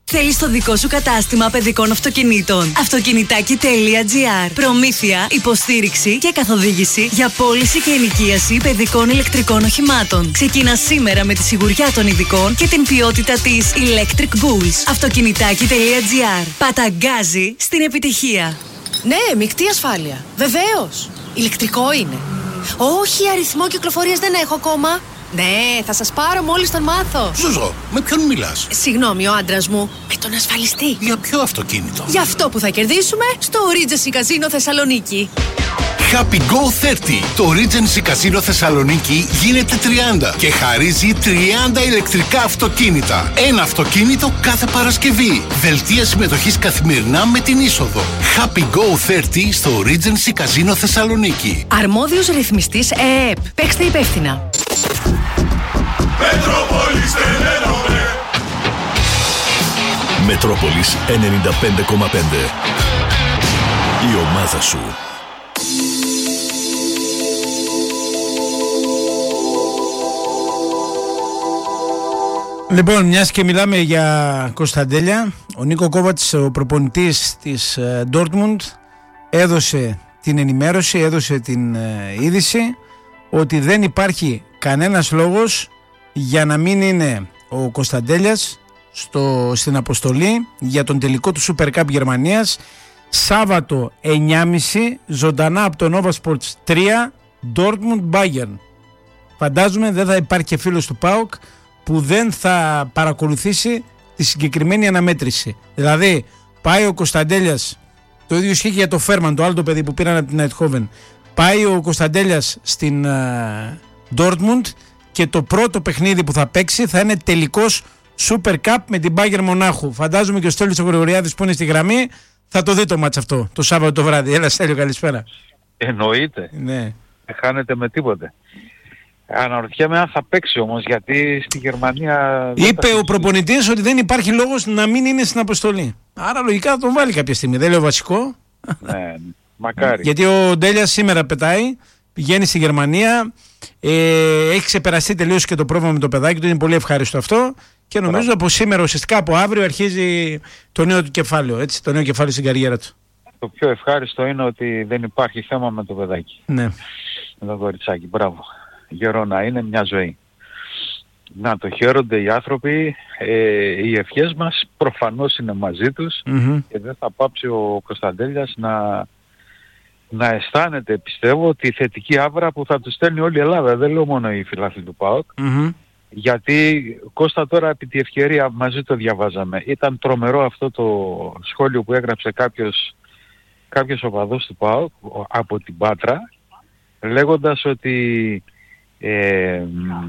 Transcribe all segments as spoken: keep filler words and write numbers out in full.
Θέλεις το δικό σου κατάστημα παιδικών αυτοκινήτων? Αυτοκινητάκι τελεία τζι άρ. Προμήθεια, υποστήριξη και καθοδήγηση για πώληση και ενοικίαση παιδικών ηλεκτρικών οχημάτων. Ξεκινά σήμερα με τη σιγουριά των ειδικών και την ποιότητα της Electric Bulls. Αυτοκινητάκι τελεία τζι άρ. Παταγκάζει στην επιτυχία. Ναι, μεικτή ασφάλεια. Βεβαίως. Ηλεκτρικό είναι. Όχι, αριθμό κυκλοφορίας δεν έχω ακόμα. Ναι, θα σας πάρω μόλις τον μάθω. Ζουζό, με ποιον μιλάς? Συγγνώμη, ο άντρας μου. Με τον ασφαλιστή. Για ποιο αυτοκίνητο? Για αυτό που θα κερδίσουμε στο Regency Casino Θεσσαλονίκη. Happy Go τριάντα. Το Regency Casino Θεσσαλονίκη γίνεται τριάντα και χαρίζει τριάντα ηλεκτρικά αυτοκίνητα. Ένα αυτοκίνητο κάθε Παρασκευή. Δελτία συμμετοχής καθημερινά με την είσοδο. Happy Go τριάντα στο Regency Casino Θεσσαλονίκη. Αρμόδιος ρυθμιστής ΕΕΠ. Παίξτε υπεύθυνα. Μετρόπολης ενενήντα. Μετρόπολης ενενήντα πέντε κόμμα πέντε. Η ομάδα σου. Λοιπόν, μιας και μιλάμε για Κωνσταντέλια, ο Νίκο Κόβατς, ο προπονητής της Dortmund, έδωσε την ενημέρωση, έδωσε την είδηση ότι δεν υπάρχει κανένας λόγος για να μην είναι ο Κωνσταντέλιας στο, στην αποστολή για τον τελικό του Super Cup Γερμανίας Σάββατο εννιά και μισή ζωντανά από το Nova Sports τρία Dortmund Bayern. Φαντάζομαι δεν θα υπάρχει και φίλος του ΠΑΟΚ που δεν θα παρακολουθήσει τη συγκεκριμένη αναμέτρηση. Δηλαδή πάει ο Κωνσταντέλιας, το ίδιο ισχύει για το Φέρμαν, το άλλο το παιδί που πήραν από την Eindhoven. Πάει ο Κωνσταντέλιας στην uh, Dortmund και το πρώτο παιχνίδι που θα παίξει θα είναι τελικός Super Cup με την Bayern Μονάχου. Φαντάζομαι και ο Στέλιος Γρηγοριάδης που είναι στη γραμμή θα το δει το μάτς αυτό το Σάββατο το βράδυ. Έλα Στέλιο, καλησπέρα. Εννοείται. Ναι. Δεν χάνεται με τίποτε. Αναρωτιέμαι αν θα παίξει όμως, γιατί στη Γερμανία... Είπε ο προπονητής ότι δεν υπάρχει λόγος να μην είναι στην αποστολή. Άρα λογικά θα τον βάλει κάποια στιγμή. Δεν λέω βασικό. Ναι, μακάρι. Γιατί ο Ντέλιας σήμερα πετάει, πηγαίνει στη Γερμανία, ε, έχει ξεπεραστεί τελείως και το πρόβλημα με το παιδάκι του, είναι πολύ ευχάριστο αυτό και νομίζω Μπράβο. Από σήμερα, ουσιαστικά από αύριο, αρχίζει το νέο του κεφάλαιο, έτσι, το νέο κεφάλαιο στην καριέρα του. Το πιο ευχάριστο είναι ότι δεν υπάρχει θέμα με το παιδάκι. Ναι. Με το κοριτσάκι, μπράβο. Γερό να είναι, μια ζωή. Να το χαίρονται οι άνθρωποι, ε, οι ευχές μας προφανώς είναι μαζί τους mm-hmm. και δεν θα πάψει ο Κωνσταντέλιας να, να αισθάνεται, πιστεύω, τη θετική άβρα που θα του στέλνει όλη η Ελλάδα. Δεν λέω μόνο οι φιλάθλοι του ΠΑΟΚ. Mm-hmm. Γιατί Κώστα τώρα επί τη ευκαιρία μαζί το διαβάζαμε. Ήταν τρομερό αυτό το σχόλιο που έγραψε κάποιος, κάποιος οπαδός του ΠΑΟΚ από την Πάτρα, λέγοντας ότι ε,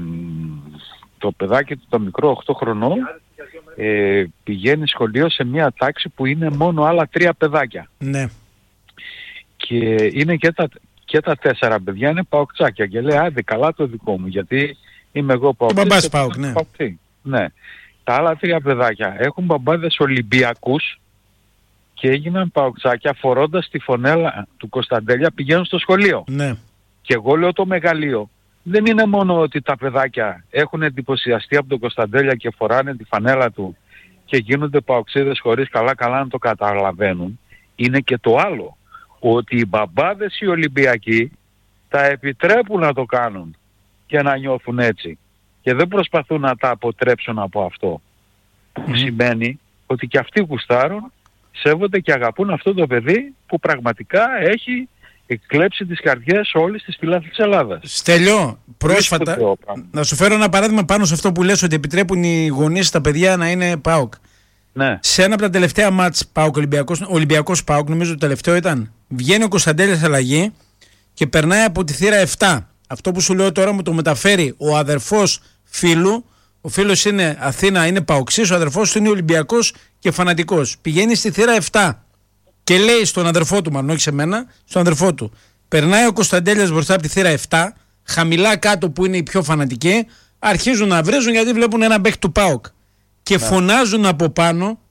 το παιδάκι του το μικρό οκτώ χρονών ε, πηγαίνει σχολείο σε μια τάξη που είναι μόνο άλλα τρία παιδάκια. Ναι. Και είναι και τα, και τα τέσσερα παιδιά είναι παοκτσάκια και λέει άντε καλά το δικό μου, γιατί είμαι εγώ παοκτσής. Ο μπαμπάς ΠΑΟΚ, ναι. Ναι. Τα άλλα τρία παιδάκια έχουν μπαμπάδες Ολυμπιακούς και έγιναν παοκτσάκια φορώντας τη φωνέλα του Κωνσταντέλια, πηγαίνουν στο σχολείο. Ναι. Και εγώ λέω το μεγαλείο. Δεν είναι μόνο ότι τα παιδάκια έχουν εντυπωσιαστεί από τον Κωνσταντέλια και φοράνε τη φανέλα του και γίνονται παοξίδες χωρίς καλά καλά να το καταλαβαίνουν. Είναι και το άλλο, ότι οι μπαμπάδες οι Ολυμπιακοί τα επιτρέπουν να το κάνουν και να νιώθουν έτσι. Και δεν προσπαθούν να τα αποτρέψουν από αυτό. Mm. Που σημαίνει ότι και αυτοί γουστάρουν, σέβονται και αγαπούν αυτό το παιδί που πραγματικά έχει εκλέψει τις καρδιές όλης της φιλάθλης της Ελλάδας. Στέλιο, πρόσφατα, να σου φέρω ένα παράδειγμα πάνω σε αυτό που λες ότι επιτρέπουν οι γονείς στα παιδιά να είναι ΠΑΟΚ. Ναι. Σε ένα από τα τελευταία μάτς ΠΑΟΚ Ολυμπιακός, Ολυμπιακός ΠΑΟΚ, νομίζω το τελευταίο ήταν, βγαίνει ο Κωνσταντέλιας αλλαγή και περνάει από τη θύρα επτά. Αυτό που σου λέω τώρα μου το μεταφέρει ο αδερφός φίλου. Ο φίλος είναι Αθήνα, είναι παοξής, ο αδερφός του είναι Ολυμπιακός και φανατικός. Πηγαίνει στη θύρα επτά και λέει στον αδερφό του, μάλλον όχι σε μένα, στον αδερφό του. Περνάει ο Κωνσταντέλιας μπροστά από τη θύρα επτά, χαμηλά κάτω που είναι οι πιο φανατικοί, αρχίζουν να βρίζουν γιατί βλέπουν ένα μπέχ του ΠΑΟΚ. Και ναι. Φωνάζουν από πάνω,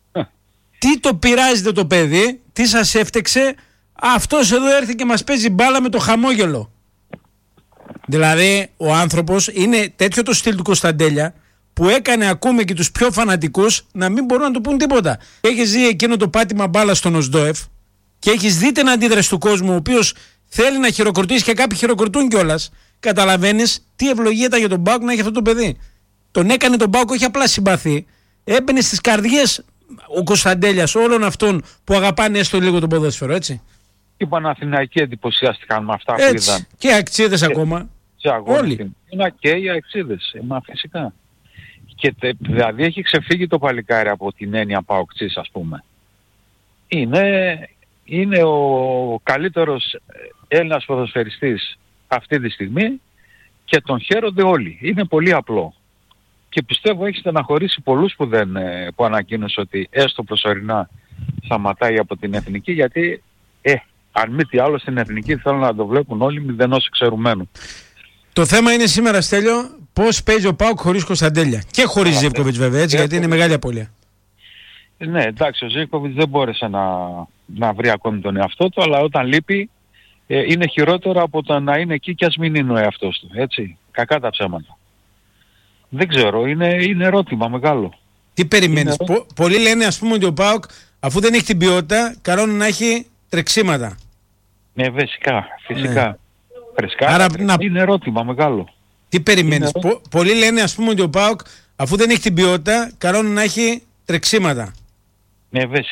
τι το πειράζετε το παιδί, τι σας έφτεξε, αυτός εδώ έρθει και μας παίζει μπάλα με το χαμόγελο. Δηλαδή ο άνθρωπος είναι τέτοιο το στυλ του Κωνσταντέλια που έκανε ακούμε και τους πιο φανατικούς να μην μπορούν να του πούν τίποτα. Έχεις δει εκείνο το πάτημα μπάλα στον Οσντόεφ και έχεις δει την αντίδραση του κόσμου, ο οποίος θέλει να χειροκροτήσει και κάποιοι χειροκροτούν κιόλας. Καταλαβαίνεις τι ευλογία ήταν για τον ΠΑΟΚ να έχει αυτό το παιδί. Τον έκανε τον ΠΑΟΚ όχι απλά συμπαθή, έμπαινε στις καρδιές ο Κωνσταντέλιας όλων αυτών που αγαπάνε έστω λίγο το ποδόσφαιρο, έτσι. Οι Παναθηναϊκοί εντυπωσιάστηκαν με αυτά έτσι. που είδαν. Και αξίδες ακόμα. Όλοι. Είναι και οι αξίδες, ε, μα φυσικά. Και τε, δηλαδή έχει ξεφύγει το παλικάρι από την έννοια ΠΑΟΚτσής, ας πούμε. Είναι, είναι ο καλύτερος Έλληνας ποδοσφαιριστής αυτή τη στιγμή και τον χαίρονται όλοι. Είναι πολύ απλό. Και πιστεύω έχει στεναχωρήσει πολλούς που, δεν, που ανακοίνωσε ότι έστω προσωρινά σταματάει από την εθνική, γιατί ε, αν μη τι άλλο στην εθνική θέλουν να το βλέπουν όλοι μηδενός εξαιρουμένου. Το θέμα είναι σήμερα, Στέλιο, πώς παίζει ο ΠΑΟΚ χωρίς Κωνσταντέλια. Και χωρίς Ζίβκοβιτς βέβαια, έτσι, γιατί είναι μεγάλη απώλεια. Ναι, εντάξει, ο Ζίβκοβιτς δεν μπόρεσε να, να βρει ακόμη τον εαυτό του, αλλά όταν λείπει ε, είναι χειρότερο από το να είναι εκεί και ας μην είναι ο εαυτός του, έτσι. Κακά τα ψέματα. Δεν ξέρω, είναι, είναι ερώτημα μεγάλο. Τι περιμένεις? Πο, πολλοί λένε, ας πούμε, ότι ο ΠΑΟΚ αφού δεν έχει την ποιότητα, καλό είναι να έχει τρεξίματα. Ναι, φυσικά, φυσικά. Ναι. Φρεσκά, άρα, να... είναι ερώτημα μεγάλο. Τι περιμένεις? Πο, πολλοί λένε, ας πούμε, ότι ο ΠΑΟΚ αφού δεν έχει την ποιότητα, καλό είναι να έχει τρεξίματα. Ναι,